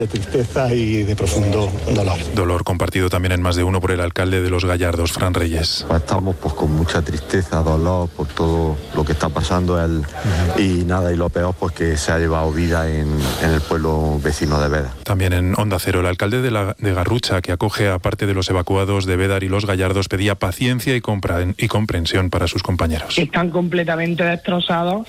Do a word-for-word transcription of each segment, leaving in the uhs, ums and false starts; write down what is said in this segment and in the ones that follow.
De tristeza y de profundo dolor. Dolor compartido también en más de uno por el alcalde de Los Gallardos, Fran Reyes. Estamos pues con mucha tristeza, dolor por todo lo que está pasando él, uh-huh. y nada, y lo peor pues que se ha llevado vida en, en el pueblo vecino de Bédar. También en Onda Cero, el alcalde de, la, de Garrucha, que acoge a parte de los evacuados de Bédar y Los Gallardos, pedía paciencia y, compra, y comprensión para sus compañeros. Están completamente destrozados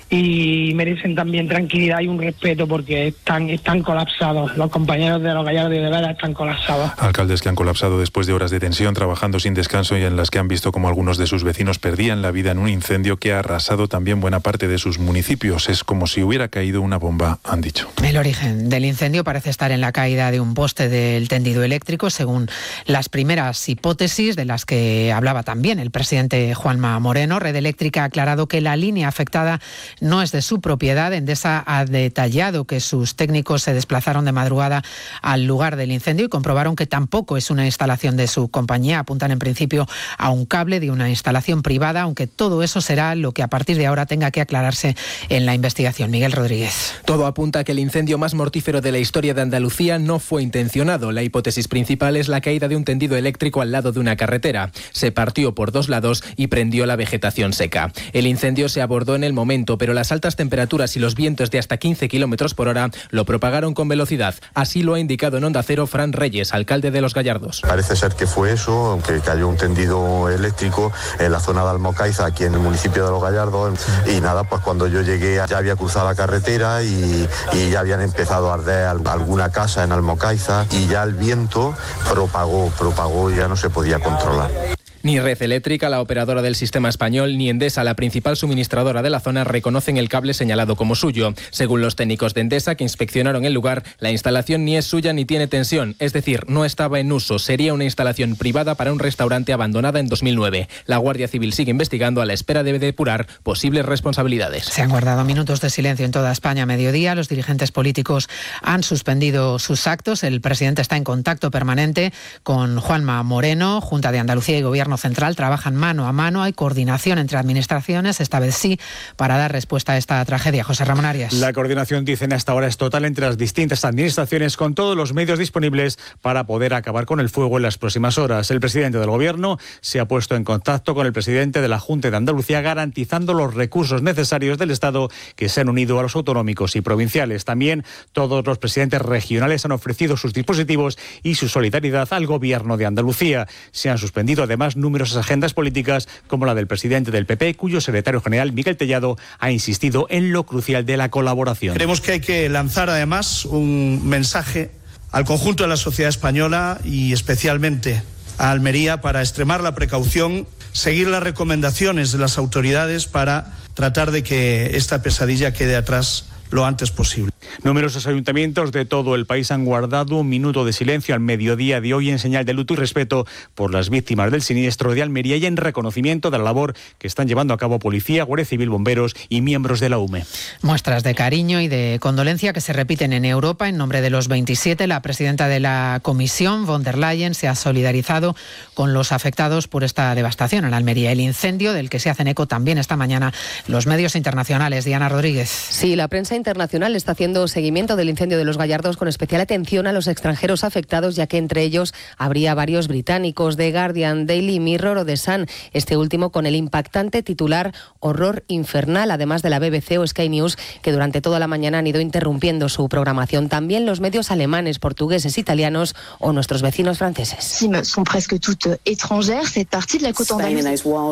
y merecen también tranquilidad y un respeto porque están, están colapsados. Los compañeros de Los Gallardos y de Bédar están colapsados. Alcaldes que han colapsado después de horas de tensión, trabajando sin descanso y en las que han visto como algunos de sus vecinos perdían la vida en un incendio que ha arrasado también buena parte de sus municipios. Es como si hubiera caído una bomba, han dicho. El origen del incendio parece estar en la caída de un poste del tendido eléctrico, según las primeras hipótesis de las que hablaba también el presidente Juanma Moreno. Red Eléctrica ha aclarado que la línea afectada no es de su propiedad. Endesa ha detallado que sus técnicos se desplazaron de madrugada al lugar del incendio y comprobaron que tampoco es una instalación de su compañía. Apuntan en principio a un cable de una instalación privada, aunque todo eso será lo que a partir de ahora tenga que aclararse en la investigación. Miguel Rodríguez. Todo apunta a que el incendio más mortífero de la historia de Andalucía no fue intencionado. La hipótesis principal es la caída de un tendido eléctrico al lado de una carretera. Se partió por dos lados y prendió la vegetación seca. El incendio se abordó en el momento, pero las altas temperaturas y los vientos de hasta quince kilómetros por hora lo propagaron con velocidad. Así lo ha indicado en Onda Cero Fran Reyes, alcalde de Los Gallardos. Parece ser que fue eso, aunque cayó un tendido eléctrico en la zona de Almocaiza, aquí en el municipio de Los Gallardos, y nada, pues cuando yo llegué ya había cruzado la carretera y, y ya habían empezado a arder alguna casa en Almocaiza y ya el viento propagó, propagó y ya no se podía controlar. Ni Red Eléctrica, la operadora del sistema español, ni Endesa, la principal suministradora de la zona, reconocen el cable señalado como suyo. Según los técnicos de Endesa, que inspeccionaron el lugar, la instalación ni es suya ni tiene tensión, es decir, no estaba en uso. Sería una instalación privada para un restaurante abandonada en dos mil nueve. La Guardia Civil sigue investigando a la espera de depurar posibles responsabilidades. Se han guardado minutos de silencio en toda España a mediodía. Los dirigentes políticos han suspendido sus actos. El presidente está en contacto permanente con Juanma Moreno. Junta de Andalucía y Gobierno Central trabajan mano a mano. Hay coordinación entre administraciones, esta vez sí, para dar respuesta a esta tragedia. José Ramón Arias. La coordinación, dicen, hasta ahora es total entre las distintas administraciones, con todos los medios disponibles para poder acabar con el fuego en las próximas horas. El presidente del Gobierno se ha puesto en contacto con el presidente de la Junta de Andalucía, garantizando los recursos necesarios del Estado que se han unido a los autonómicos y provinciales. También todos los presidentes regionales han ofrecido sus dispositivos y su solidaridad al Gobierno de Andalucía. Se han suspendido además numerosas agendas políticas, como la del presidente del P P, cuyo secretario general, Miguel Tellado, ha insistido en lo crucial de la colaboración. Creemos que hay que lanzar además un mensaje al conjunto de la sociedad española y especialmente a Almería para extremar la precaución, seguir las recomendaciones de las autoridades para tratar de que esta pesadilla quede atrás lo antes posible. Numerosos ayuntamientos de todo el país han guardado un minuto de silencio al mediodía de hoy en señal de luto y respeto por las víctimas del siniestro de Almería y en reconocimiento de la labor que están llevando a cabo policía, Guardia Civil, bomberos y miembros de la U M E. Muestras de cariño y de condolencia que se repiten en Europa. En nombre de los veintisiete, la presidenta de la Comisión, von der Leyen, se ha solidarizado con los afectados por esta devastación en Almería. El incendio del que se hacen eco también esta mañana los medios internacionales. Diana Rodríguez. Sí, la prensa internacional está haciendo seguimiento del incendio de Los Gallardos con especial atención a los extranjeros afectados, ya que entre ellos habría varios británicos. The Guardian, Daily Mirror o The Sun, este último con el impactante titular Horror infernal, además de la B B C o Sky News, que durante toda la mañana han ido interrumpiendo su programación. También los medios alemanes, portugueses, italianos o nuestros vecinos franceses. Sí, son presque toutes étrangères, cette partie de la côte andaluza.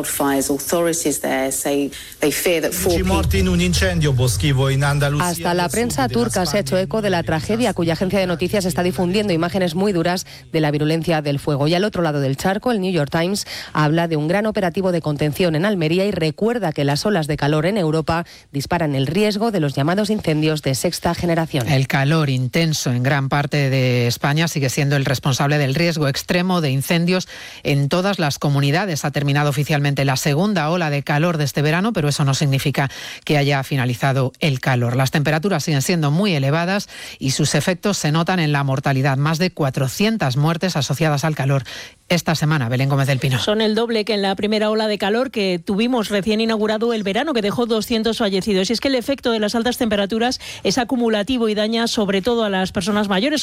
Hasta la prensa turca se ha hecho eco de la tragedia, cuya agencia de noticias está difundiendo imágenes muy duras de la virulencia del fuego. Y al otro lado del charco, el New York Times habla de un gran operativo de contención en Almería y recuerda que las olas de calor en Europa disparan el riesgo de los llamados incendios de sexta generación. El calor intenso en gran parte de España sigue siendo el responsable del riesgo extremo de incendios en todas las comunidades. Ha terminado oficialmente la segunda ola de calor de este verano, pero eso no significa que haya finalizado el calor. La Las temperaturas siguen siendo muy elevadas y sus efectos se notan en la mortalidad. Más de cuatrocientas muertes asociadas al calor esta semana. Belén Gómez del Pino. Son el doble que en la primera ola de calor que tuvimos recién inaugurado el verano, que dejó doscientos fallecidos. Y es que el efecto de las altas temperaturas es acumulativo y daña sobre todo a las personas mayores.